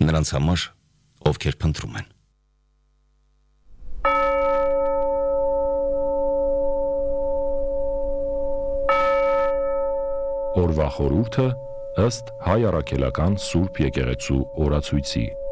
նրանց համար, ովքեր փնտրում են։ Օրվա խորհուրդը ըստ Հայ Առաքելական Սուրբ Եկեղեցու օրացույցի։